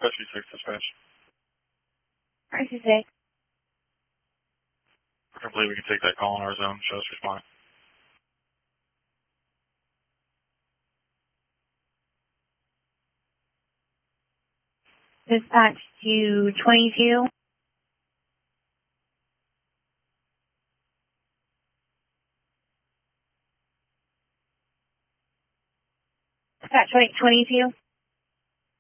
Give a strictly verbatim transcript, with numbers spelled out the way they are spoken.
Rescue six dispatch. Rescue six. I believe we can take that call in our zone. Show us responding. Dispatch to twenty-two. Dispatch twenty-two.